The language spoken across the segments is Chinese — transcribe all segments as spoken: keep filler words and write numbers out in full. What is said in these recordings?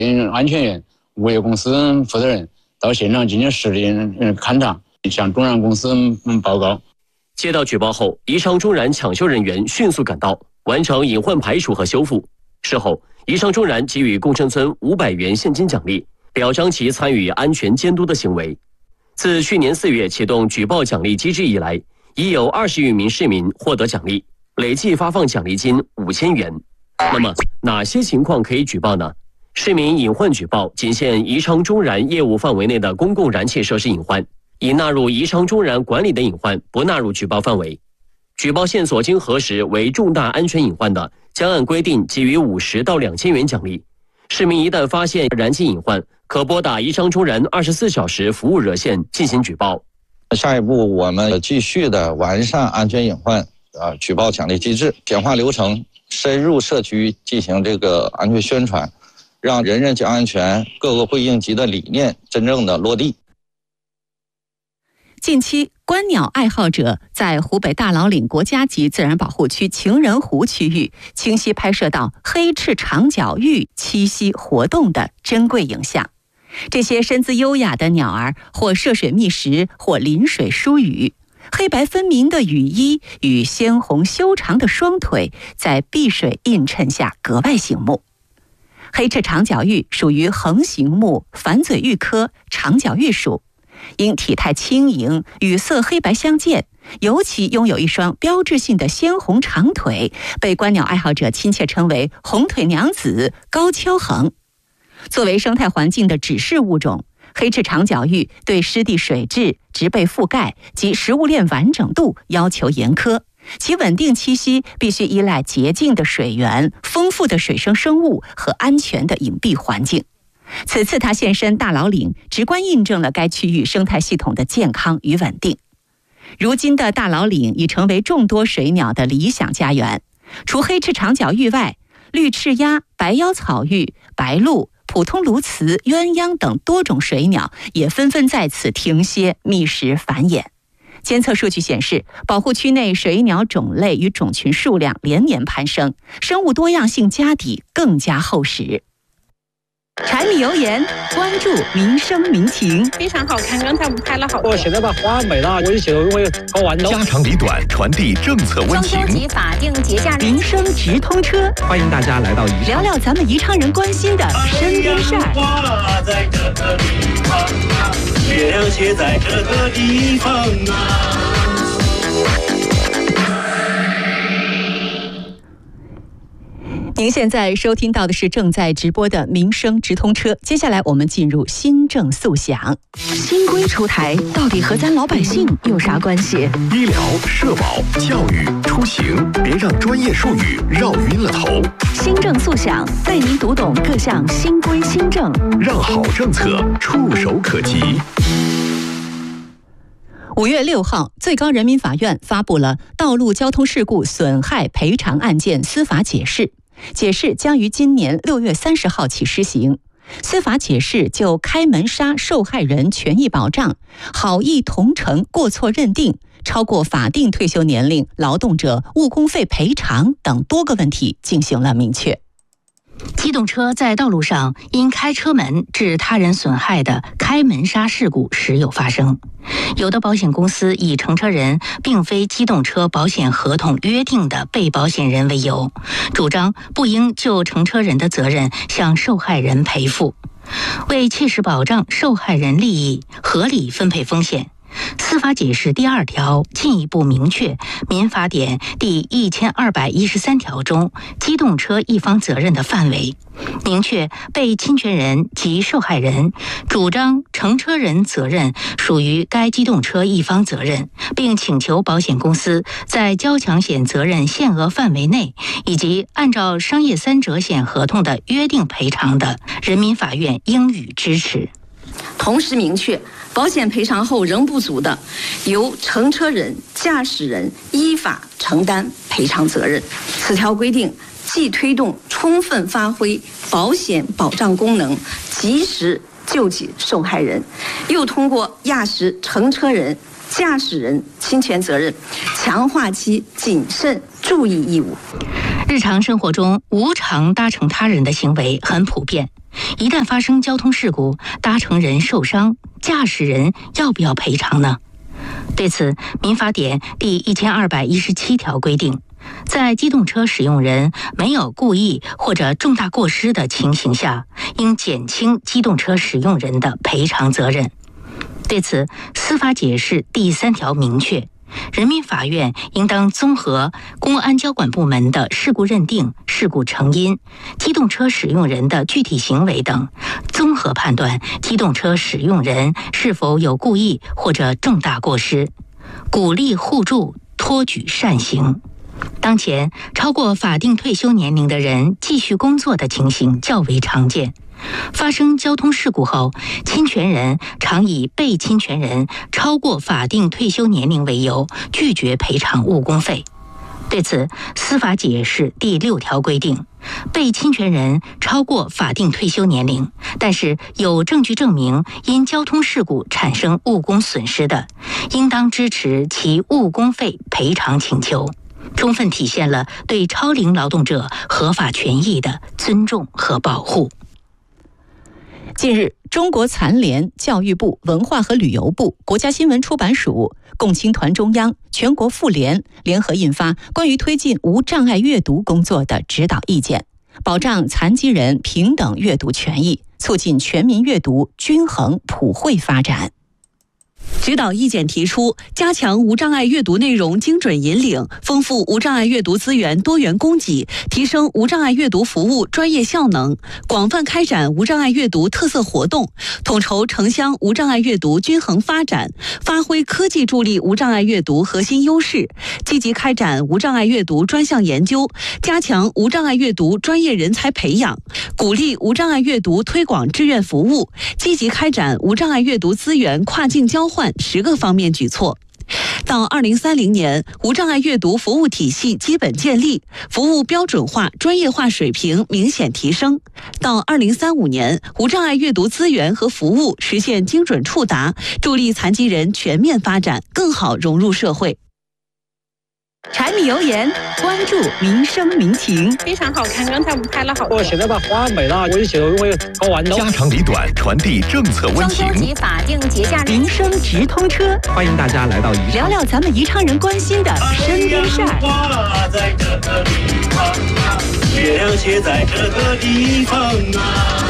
跟安全员、物业公司负责人到现场进行实地勘查，向中燃公司报告。 接到举报后，宜昌中燃抢修人员迅速赶到，完成隐患排除和修复。事后，宜昌中燃给予共生村五百元现金奖励，表彰其参与安全监督的行为。自去年四月启动举报奖励机制以来，已有二十余名市民获得奖励，累计发放奖励金五千元。那么，哪些情况可以举报呢？市民隐患举报仅限宜昌中燃业务范围内的公共燃气设施隐患，已纳入宜昌中燃管理的隐患不纳入举报范围。举报线索经核实为重大安全隐患的，将按规定给予五十到两千元奖励。市民一旦发现燃气隐患，可拨打宜昌中燃二十四小时服务热线进行举报。 下一步，我们继续的完善安全隐患啊举报奖励机制，简化流程，深入社区进行这个安全宣传，让人人讲安全、各个会应急的理念真正的落地。 近期，观鸟爱好者在湖北大老岭国家级自然保护区情人湖区域清晰拍摄到黑翅长脚鹬栖息活动的珍贵影像。这些身姿优雅的鸟儿，或涉水觅食，或临水疏雨。黑白分明的羽衣与鲜红修长的双腿，在碧水映衬下格外醒目。黑翅长脚鹬属于横形目反嘴鹬科长脚鹬属。因体态轻盈，羽色黑白相间，尤其拥有一双标志性的鲜红长腿，被观鸟爱好者亲切称为红腿娘子、高跷横。作为生态环境的指示物种，黑翅长脚鹬对湿地水质、植被覆盖及食物链完整度要求严苛，其稳定栖息必须依赖洁净的水源、丰富的水生生物和安全的隐蔽环境。此次它现身大老岭，直观印证了该区域生态系统的健康与稳定。如今的大老岭已成为众多水鸟的理想家园，除黑翅长脚鹬外，绿翅鸦、白腰草鹬、白鹭、普通鸬鹚、鸳鸯等多种水鸟也纷纷在此停歇觅食繁衍。监测数据显示，保护区内水鸟种类与种群数量连年攀升，生物多样性家底更加厚实。柴米油盐，关注民生民情， 非常好看。刚才我们拍了好多。 我现在把花没了，我就觉得我搞完了。 家长里短，传递政策温情。 中秋节法定节假日， 民生直通车， 欢迎大家来到宜昌， 聊聊咱们宜昌人关心的身边事儿。 花在这个地方啊，月亮却在这个地方啊。 您现在收听到的是正在直播的民生直通车，接下来我们进入新政速享。新规出台，到底和咱老百姓有啥关系？ 医疗、社保、教育、出行，别让专业术语绕晕了头。 新政速享带您读懂各项新规新政， 让好政策触手可及。 五月六号，最高人民法院发布了道路交通事故损害赔偿案件司法解释。解释将于今年六月三十号起施行。司法解释就开门杀受害人权益保障、好意同乘过错认定、超过法定退休年龄劳动者误工费赔偿等多个问题进行了明确。 机动车在道路上因开车门致他人损害的开门杀事故时有发生，有的保险公司以乘车人并非机动车保险合同约定的被保险人为由，主张不应就乘车人的责任向受害人赔付。为切实保障受害人利益，合理分配风险，司法解释第二条进一步明确民法典第一千二百一十三条中机动车一方责任的范围，明确被侵权人及受害人主张乘车人责任属于该机动车一方责任，并请求保险公司在交强险责任限额范围内以及按照商业三者险合同的约定赔偿的，人民法院应予支持。 同时明确，保险赔偿后仍不足的，由乘车人、驾驶人依法承担赔偿责任。此条规定既推动充分发挥保险保障功能，及时救济受害人，又通过压实乘车人、驾驶人侵权责任，强化其谨慎注意义务。 日常生活中，无偿搭乘他人的行为很普遍。 一旦发生交通事故，搭乘人受伤，驾驶人要不要赔偿呢？对此，民法典第一千二百一十七条规定，在机动车使用人没有故意或者重大过失的情形下，应减轻机动车使用人的赔偿责任。对此，司法解释第三条明确，人民法院应当综合公安交管部门的事故认定、事故成因、机动车使用人的具体行为等，综合判断机动车使用人是否有故意或者重大过失，鼓励互助，托举善行。当前，超过法定退休年龄的人继续工作的情形较为常见。发生交通事故后，侵权人常以被侵权人超过法定退休年龄为由，拒绝赔偿误工费。对此，司法解释第六条规定，被侵权人超过法定退休年龄，但是有证据证明因交通事故产生误工损失的，应当支持其误工费赔偿请求，充分体现了对超龄劳动者合法权益的尊重和保护。 近日，中国残联、教育部、文化和旅游部、国家新闻出版署、共青团中央、全国妇联联合印发关于推进无障碍阅读工作的指导意见，保障残疾人平等阅读权益，促进全民阅读均衡普惠发展。 指导意见提出，加强无障碍阅读内容精准引领，丰富无障碍阅读资源多元供给，提升无障碍阅读服务专业效能，广泛开展无障碍阅读特色活动，统筹城乡无障碍阅读均衡发展，发挥科技助力无障碍阅读核心优势，积极开展无障碍阅读专项研究，加强无障碍阅读专业人才培养，鼓励无障碍阅读推广志愿服务，积极开展无障碍阅读资源跨境交换十个方面举措。到二零三零年，无障碍阅读服务体系基本建立，服务标准化、专业化水平明显提升。到二零三五年，无障碍阅读资源和服务实现精准触达，助力残疾人全面发展，更好融入社会。 柴米油盐，关注民生民情。 非常好看，刚才我们拍了好多。 我现在把花美了，我就写我也搞完了。 家长里短，传递政策温情。 中秋节法定节假日， 民生直通车， 欢迎大家来到宜昌， 聊聊咱们宜昌人关心的身边事儿。 花在这个地方啊，月亮却在这个地方啊。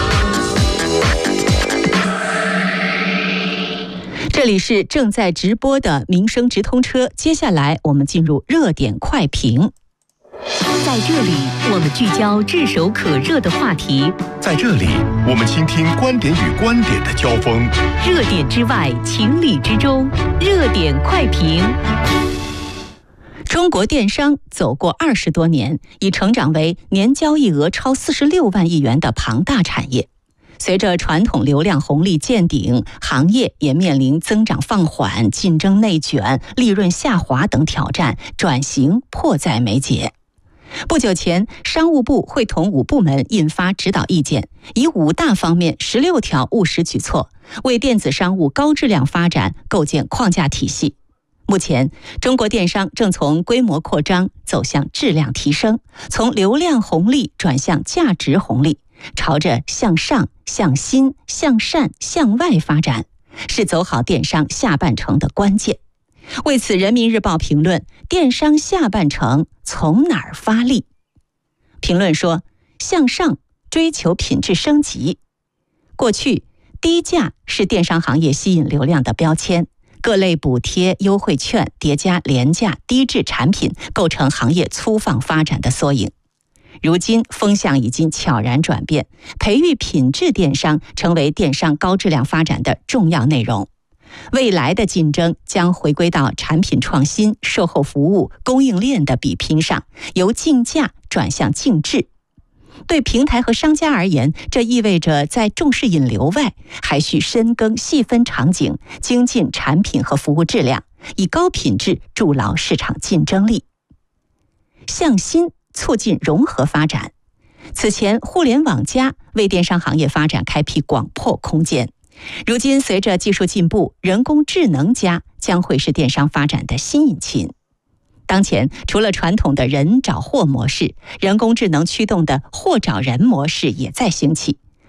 这里是正在直播的民生直通车，接下来我们进入热点快评。 在这里，我们聚焦炙手可热的话题； 在这里，我们倾听观点与观点的交锋。 热点之外，情理之中，热点快评。 中国电商走过二十多年，已成长为年交易额超四十六万亿元的庞大产业。随着传统流量红利见顶，行业也面临增长放缓、竞争内卷、利润下滑等挑战，转型迫在眉睫。不久前，商务部会同五部门印发指导意见，以五大方面十六条务实举措，为电子商务高质量发展构建框架体系。目前，中国电商正从规模扩张走向质量提升，从流量红利转向价值红利，朝着向上、向新、向善、向外发展，是走好电商下半程的关键。为此，人民日报评论：电商下半程从哪儿发力？评论说，向上追求品质升级。过去，低价是电商行业吸引流量的标签，各类补贴、优惠券叠加廉价低质产品，构成行业粗放发展的缩影。如今风向已经悄然转变，培育品质电商成为电商高质量发展的重要内容。未来的竞争将回归到产品创新、售后服务、供应链的比拼上，由竞价转向竞质。对平台和商家而言，这意味着在重视引流外，还需深耕细分场景，精进产品和服务质量，以高品质筑牢市场竞争力。向新促进融合发展。此前，互联网加为电商行业发展开辟广阔空间。如今，随着技术进步，人工智能加将会是电商发展的新引擎。当前，除了传统的人找货模式，人工智能驱动的货找人模式也在兴起。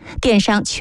电商